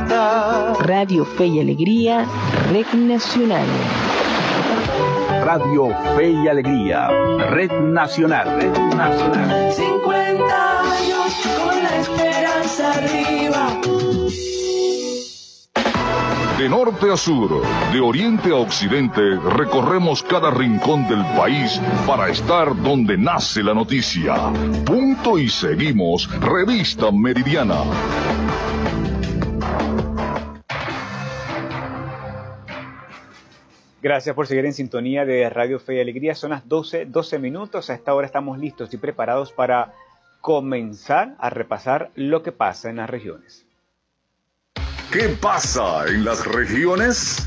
bonita. Radio Fe y Alegría, Red Nacional. Radio Fe y Alegría, Red Nacional. Red Nacional. 50 años con la esperanza arriba. De norte a sur, de oriente a occidente, recorremos cada rincón del país para estar donde nace la noticia. Punto y seguimos, Revista Meridiana. Gracias por seguir en sintonía de Radio Fe y Alegría. Son las 12 minutos. A esta hora estamos listos y preparados para comenzar a repasar lo que pasa en las regiones. ¿Qué pasa en las regiones?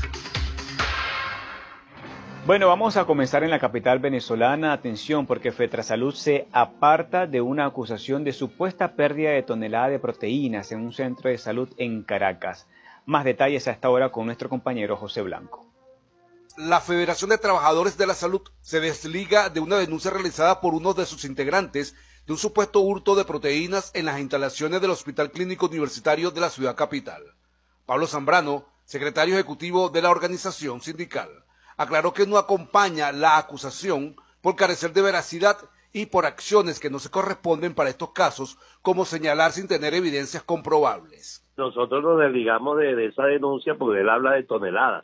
Bueno, vamos a comenzar en la capital venezolana. Atención, porque Fetrasalud se aparta de una acusación de supuesta pérdida de tonelada de proteínas en un centro de salud en Caracas. Más detalles a esta hora con nuestro compañero José Blanco. La Federación de Trabajadores de la Salud se desliga de una denuncia realizada por uno de sus integrantes de un supuesto hurto de proteínas en las instalaciones del Hospital Clínico Universitario de la ciudad capital. Pablo Zambrano, secretario ejecutivo de la organización sindical, aclaró que no acompaña la acusación por carecer de veracidad y por acciones que no se corresponden para estos casos, como señalar sin tener evidencias comprobables. Nosotros nos desligamos de esa denuncia porque él habla de toneladas.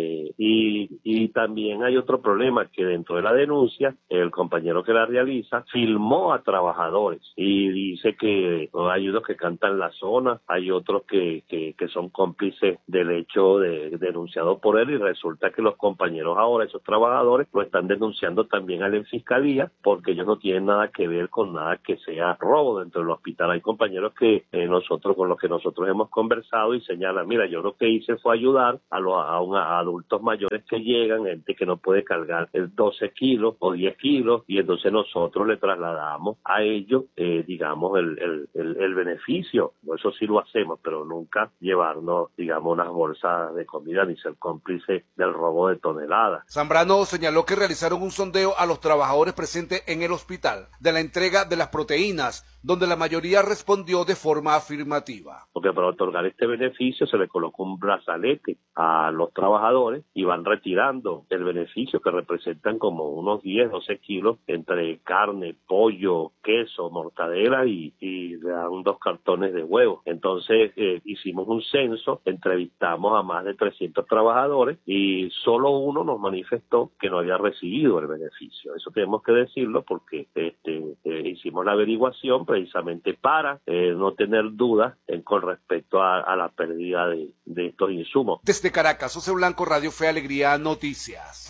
Y también hay otro problema, que dentro de la denuncia, el compañero que la realiza filmó a trabajadores y dice que hay unos que cantan la zona, hay otros que son cómplices del hecho denunciado por él, y resulta que los compañeros ahora, esos trabajadores, lo están denunciando también a la fiscalía porque ellos no tienen nada que ver con nada que sea robo dentro del hospital. Hay compañeros que con los que nosotros hemos conversado y señalan, mira, yo lo que hice fue ayudar a adultos mayores que llegan, gente que no puede cargar 12 kilos o 10 kilos, y entonces nosotros le trasladamos a ellos, digamos, el beneficio. Eso sí lo hacemos, pero nunca llevarnos, digamos, unas bolsas de comida ni ser cómplice del robo de toneladas. Zambrano señaló que realizaron un sondeo a los trabajadores presentes en el hospital de la entrega de las proteínas, donde la mayoría respondió de forma afirmativa. Porque para otorgar este beneficio se le colocó un brazalete a los trabajadores y van retirando el beneficio, que representan como unos 10, 12 kilos entre carne, pollo, queso, mortadela y le dan 2 cartones de huevo. Entonces hicimos un censo, entrevistamos a más de 300 trabajadores y solo uno nos manifestó que no había recibido el beneficio. Eso tenemos que decirlo porque hicimos la averiguación precisamente para no tener dudas con respecto a la pérdida de estos insumos. Desde Caracas, José Blanco, Radio Fe Alegría Noticias.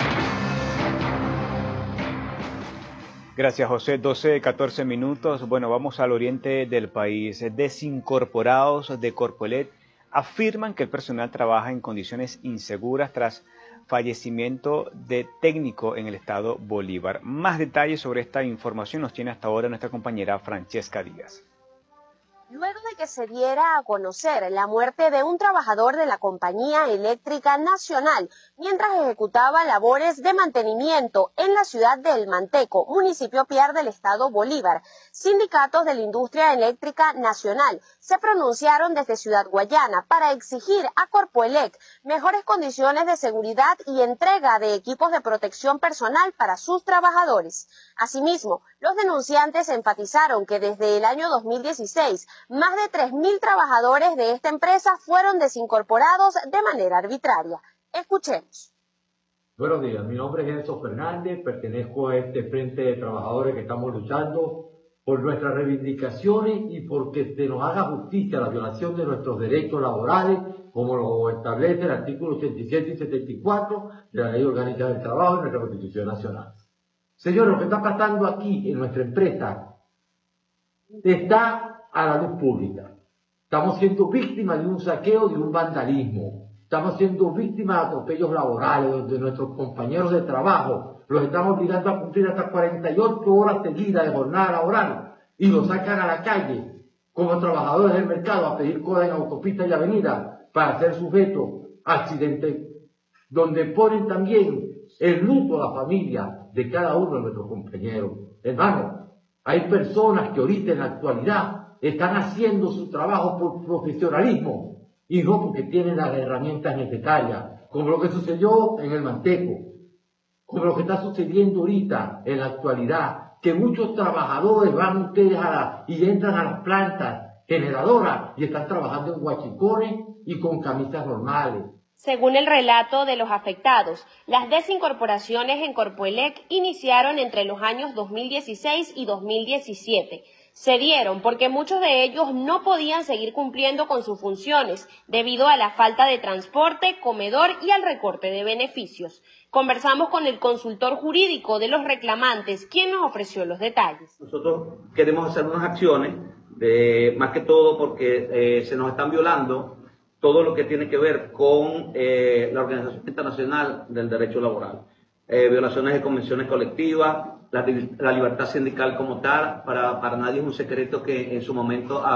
Gracias, José. 14 minutos. Bueno, vamos al oriente del país. Desincorporados de Corpoelec afirman que el personal trabaja en condiciones inseguras tras fallecimiento de técnico en el estado Bolívar. Más detalles sobre esta información nos tiene hasta ahora nuestra compañera Francesca Díaz. Luego de que se diera a conocer la muerte de un trabajador de la Compañía Eléctrica Nacional mientras ejecutaba labores de mantenimiento en la ciudad de El Manteco, municipio Piar del estado Bolívar, sindicatos de la industria eléctrica nacional se pronunciaron desde Ciudad Guayana para exigir a Corpoelec mejores condiciones de seguridad y entrega de equipos de protección personal para sus trabajadores. Asimismo, los denunciantes enfatizaron que desde el año 2016 más de 3.000 trabajadores de esta empresa fueron desincorporados de manera arbitraria. Escuchemos. Buenos días, mi nombre es Enzo Fernández, pertenezco a este frente de trabajadores que estamos luchando por nuestras reivindicaciones y porque se nos haga justicia a la violación de nuestros derechos laborales, como lo establece el artículo 87 y 74 de la Ley Orgánica del Trabajo y nuestra Constitución Nacional. Señores, lo que está pasando aquí en nuestra empresa está a la luz pública. Estamos siendo víctimas de un saqueo, de un vandalismo. Estamos siendo víctimas de atropellos laborales, donde nuestros compañeros de trabajo los estamos obligando a cumplir hasta 48 horas seguidas de jornada laboral y los sacan a la calle como trabajadores del mercado a pedir cola en autopistas y avenidas para ser sujetos a accidentes, donde ponen también el luto a la familia de cada uno de nuestros compañeros. Hermano, hay personas que ahorita en la actualidad están haciendo su trabajo por profesionalismo y no porque tienen las herramientas necesarias, como lo que sucedió en el Manteco, como lo que está sucediendo ahorita en la actualidad, que muchos trabajadores van ustedes y entran a las plantas generadoras y están trabajando en guachicones y con camisas normales. Según el relato de los afectados, las desincorporaciones en Corpoelec iniciaron entre los años 2016 y 2017. Se dieron porque muchos de ellos no podían seguir cumpliendo con sus funciones debido a la falta de transporte, comedor y al recorte de beneficios. Conversamos con el consultor jurídico de los reclamantes, quien nos ofreció los detalles. Nosotros queremos hacer unas acciones, más que todo porque se nos están violando todo lo que tiene que ver con la Organización Internacional del Derecho Laboral. Violaciones de convenciones colectivas, la libertad sindical como tal. Para nadie es un secreto que en su momento